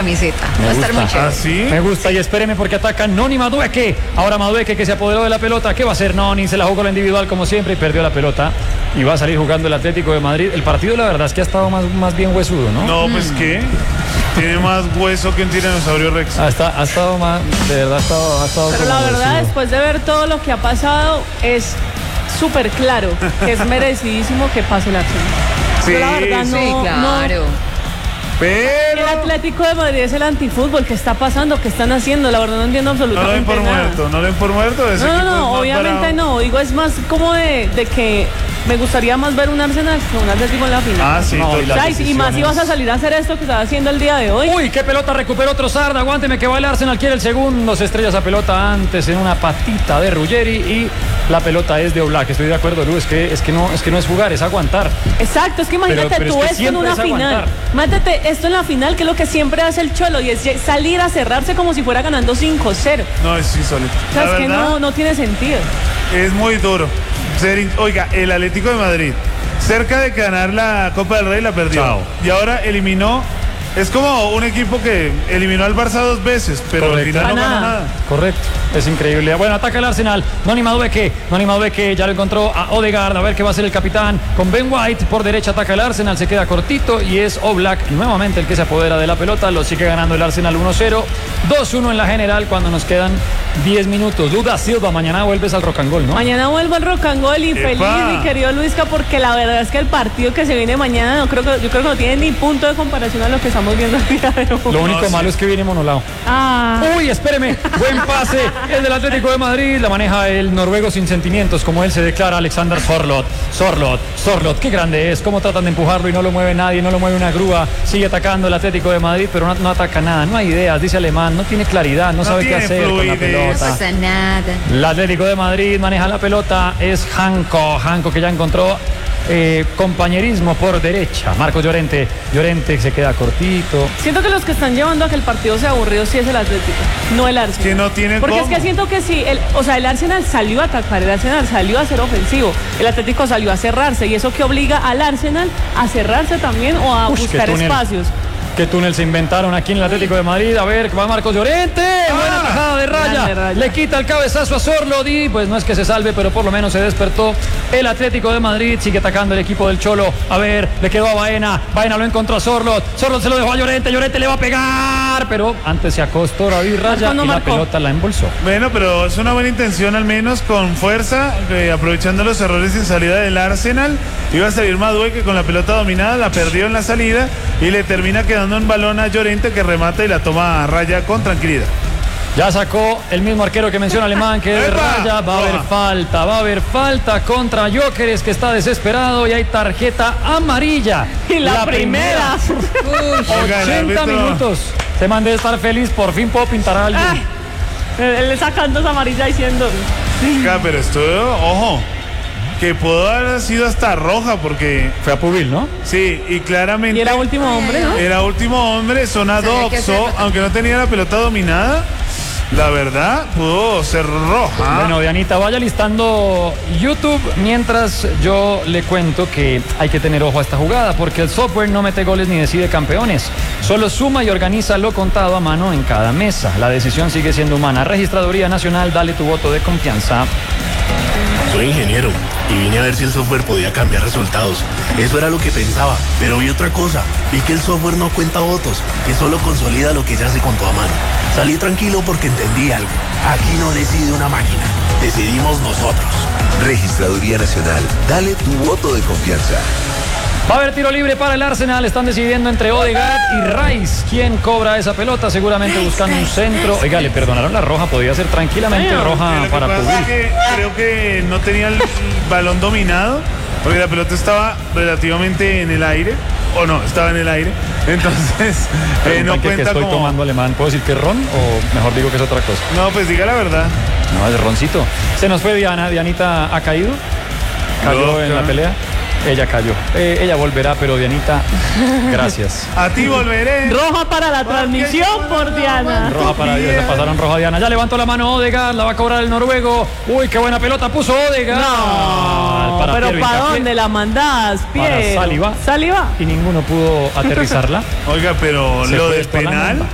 camiseta. Va a estar muy chévere. ¿Ah, sí? Me gusta, y espéreme porque ataca Noni Madueque. Ahora Madueque que se apoderó de la pelota. ¿Qué va a hacer Noni? Se la jugó con la individual como siempre y perdió la pelota. Y va a salir jugando el Atlético de Madrid. El partido la verdad es que ha estado más bien huesudo, ¿no? No, pues ¿qué? Tiene más hueso que un tiranosaurio Rex. Ha estado más, de verdad ha estado Pero como la verdad, huesudo. después de ver todo lo que ha pasado, es súper claro que es merecidísimo que pase el Arsenal. Sí, Yo la verdad no, Sí, claro. Pero El Atlético de Madrid es el antifútbol. ¿Qué está pasando? ¿Qué están haciendo? La verdad no entiendo no lo ven absolutamente por nada. muerto, no lo ven por muerto. Ese equipo es No, más obviamente bravo. no. Digo, es más como de que me gustaría más ver un Arsenal que un Atlético en la final. Ah, sí, No, y O las sea, y más si vas a salir a hacer esto que estás haciendo el día de hoy. Uy, qué pelota recuperó Trossard. Aguánteme que va el Arsenal. Quiere el segundo. Se estrella esa pelota antes en una patita de Ruggeri y la pelota es de Oblak. Estoy de acuerdo, Lu. Es que no es jugar, es aguantar. Exacto, es que imagínate Pero es tú que esto en siempre una es final. aguantar. Mátate esto en la final, que es lo que siempre hace el Cholo, y es salir a cerrarse como si fuera ganando 5-0. No, es insólito. O sea, La es que verdad, no tiene sentido. es muy duro. Oiga, el Atlético de Madrid, cerca de ganar la Copa del Rey, la perdió. Chao. Y ahora eliminó. Es como un equipo que eliminó al Barça 2 veces, pero Correcto. al final no ganó Nada. nada. Correcto, es increíble. Bueno, ataca el Arsenal. Noni Madueque ya lo encontró a Odegaard. A ver qué va a hacer el capitán. Con Ben White por derecha ataca el Arsenal. Se queda cortito y es Oblak nuevamente el que se apodera de la pelota. Lo sigue ganando el Arsenal 1-0. 2-1 en la general cuando nos quedan 10 minutos. Luda Silva, mañana vuelves al rock and roll, ¿no? Mañana vuelvo al rock and roll y ¡Epa! feliz, mi querido Luisca, porque la verdad es que el partido que se viene mañana yo creo que no tiene ni punto de comparación a lo que estamos viendo el día de hoy. Lo único sí. malo es que viene monolao. Ah, Uy, espéreme. Buen pase. El del Atlético de Madrid. La maneja el noruego sin sentimientos, como él se declara, Alexander Sorloth. Qué grande es. Cómo tratan de empujarlo y no lo mueve nadie. No lo mueve una grúa. Sigue atacando el Atlético de Madrid, pero no ataca nada. No hay ideas. Dice Alemán. No tiene claridad. No sabe qué tiene hacer con la fluidez. No pelota. pasa nada. El Atlético de Madrid maneja la pelota. Es Janko que ya encontró compañerismo por derecha. Marco Llorente se queda cortito. siento que los que están llevando a que el partido sea aburrido sí es el Atlético, no el Arsenal. Que no tiene Porque cómo. es que siento que sí, el Arsenal salió a atacar, el Arsenal salió a ser ofensivo, el Atlético salió a cerrarse y eso que obliga al Arsenal a cerrarse también o a Ush, buscar qué túnel. espacios. ¿Qué túnel se inventaron aquí en el Atlético de Madrid? A ver, va Marcos Llorente. Buena tajada de Grande raya. raya. Le quita el cabezazo a Sorloth y pues no es que se salve, pero por lo menos se despertó el Atlético de Madrid. Sigue atacando el equipo del Cholo. A ver, le quedó a Baena. Baena lo encontró a Sorloth. Sorloth se lo dejó a Llorente. Llorente le va a pegar. Pero antes se acostó David Raya no y la marcó. pelota la embolsó. Bueno, pero es una buena intención, al menos con fuerza, aprovechando los errores en salida del Arsenal. Iba a salir Madueque con la pelota dominada, la perdió en la salida y le termina quedando un balón a Llorente que remata y la toma a raya con tranquilidad. Ya sacó el mismo arquero que menciona Alemán, que es ¡Epa! Raya. Va a haber falta contra Jóqueres, que está desesperado y hay tarjeta amarilla. Y la primera. Oiga, el 80 árbitro- minutos. Se mande de estar feliz, por fin puedo pintar a alguien. Ay, él sacando esa amarilla diciendo, Oiga, pero esto, ojo, que pudo haber sido hasta roja porque, Fue a Pubil, ¿no? sí, y claramente y era último hombre, ¿no? era último hombre, zona Tenía que doxo, hacerlo. aunque no tenía la pelota dominada, la verdad, pudo ser roja. Bueno, Dianita, vaya listando YouTube mientras yo le cuento que hay que tener ojo a esta jugada porque el software no mete goles ni decide campeones. Solo suma y organiza lo contado a mano en cada mesa. La decisión sigue siendo humana. Registraduría Nacional, dale tu voto de confianza. Soy ingeniero y vine a ver si el software podía cambiar resultados. Eso era lo que pensaba, pero vi otra cosa. Vi que el software no cuenta votos, que solo consolida lo que ya se contó a mano. Salí tranquilo porque entendí algo. Aquí no decide una máquina, decidimos nosotros. Registraduría Nacional, dale tu voto de confianza. Va a haber tiro libre para el Arsenal. Están decidiendo entre Odegaard y Rice. ¿Quién cobra esa pelota? Seguramente buscando un centro. Oiga, le perdonaron la roja. Podría ser tranquilamente Bueno, roja Lo que para pasa es Pubil. que creo que no tenía el balón dominado, porque la pelota estaba relativamente en el aire, o no, estaba en el aire, entonces no Preguntan que cuenta estoy como... tomando alemán. ¿Puedo decir que es ron o mejor digo que es otra cosa? No, pues diga la verdad. No, es roncito. Se nos fue Diana. Dianita ha caído. Cayó Loca. en la pelea. Ella cayó. Ella volverá, pero Dianita, gracias. A ti volveré. Roja para la transmisión por Diana. Roja para Dios, le pasaron roja a Diana. Ya levantó la mano Odegaard, la va a cobrar el noruego. Uy, qué buena pelota puso Odegaard. No, Para pero Piero ¿para Hincapié. dónde la mandás, Para Piero? Saliba. Saliba. Y ninguno pudo aterrizarla. Oiga, pero Se lo fue del por la penal, bomba.